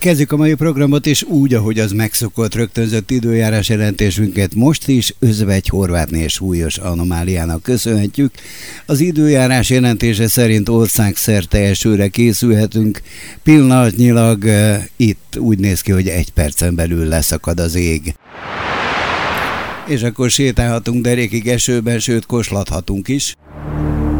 Kezdjük a mai programot, és úgy, ahogy az megszokott, rögtönzött időjárás jelentésünket most is Özvegy-Horvátné súlyos anomáliának köszönhetjük. Az időjárás jelentése szerint országszerte esőre készülhetünk. Pillanatnyilag itt úgy néz ki, hogy 1 percen belül leszakad az ég. És akkor sétálhatunk derékig esőben, sőt koslathatunk is.